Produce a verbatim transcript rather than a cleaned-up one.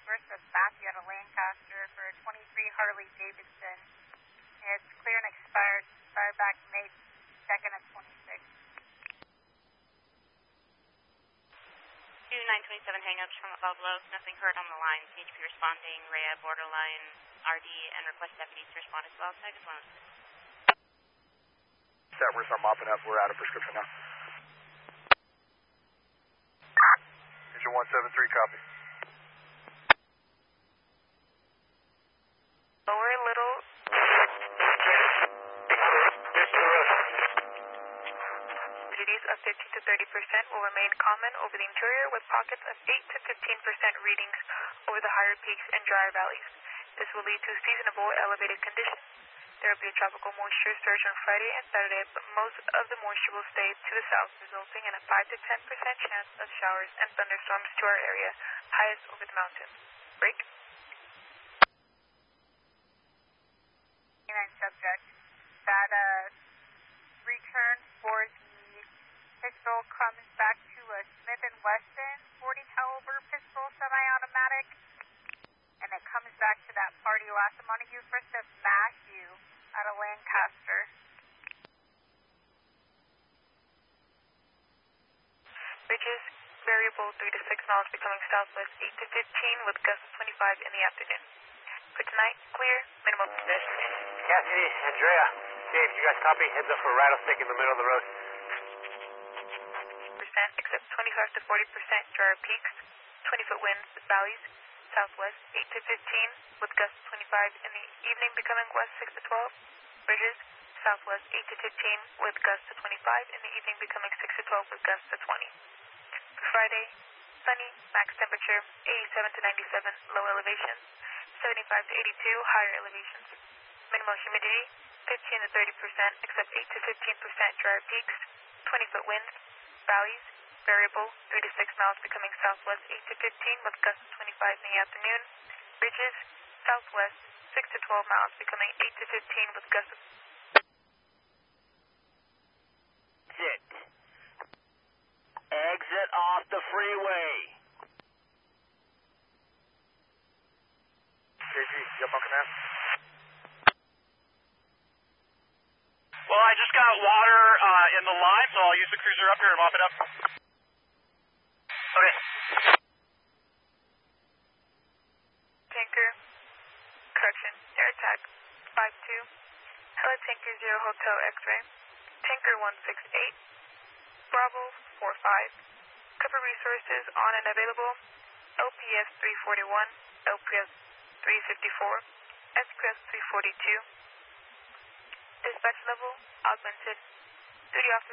first with Matthew out of Lancaster for a twenty-three Harley Davidson. It's clear and expired. Expired back May second of twenty-six. two nine two seven hangups from Buffalo. Nothing heard on the line. C H P responding. R A A borderline R D and request deputies to respond as well. Second one. Set, we're start mopping up. We're out of prescription now. Engine one seven three, copy. Lower little. Humidities of fifteen to thirty percent will remain common over the interior with pockets of eight to fifteen percent readings over the higher peaks and drier valleys. This will lead to seasonable elevated conditions. There will be a tropical moisture surge on Friday and Saturday, but most of the moisture will stay to the south, resulting in a five to ten percent chance of showers and thunderstorms to our area, highest over the mountains. Break. And subject. That uh, return for the pistol comes back to a Smith and Wesson forty caliber pistol semi-automatic, and it comes back to that party last Montague first of Matthew out of Lancaster. Ridges variable three to six miles becoming southwest eight to fifteen with gusts of twenty-five in the afternoon. For tonight, clear, minimal conditions. Cassidy, Andrea, Dave, you guys copy? Heads up for a rattlesnake in the middle of the road. Percent except twenty-five to forty percent drier peaks, twenty foot winds, valleys, southwest eight to fifteen with gusts of twenty-five in the evening becoming west six to twelve. Bridges, southwest eight to fifteen with gusts of twenty-five in the evening becoming six to twelve with gusts of twenty. For Friday, sunny, max temperature eighty-seven to ninety-seven, low elevations, seventy-five to eighty-two, higher elevations. Minimal humidity fifteen to thirty percent except eight to fifteen percent drier peaks, twenty foot winds, valleys, variable three to six miles becoming southwest eight to fifteen with gusts of twenty-five in the afternoon. Ridges, southwest six to twelve miles becoming eight to fifteen with gusts of... Exit. Exit off the freeway. J G, jump on command. Well, I just got water uh, in the line, so I'll use the cruiser up here and mop it up. Okay. Tanker, correction, air attack, five two, Heli Tanker zero Hotel X-ray, Tanker one six eight, Bravo four five, cover resources on and available, L P S three forty-one, L P S three fifty-four, S P S three forty-two, dispatch level, augmented, duty officer.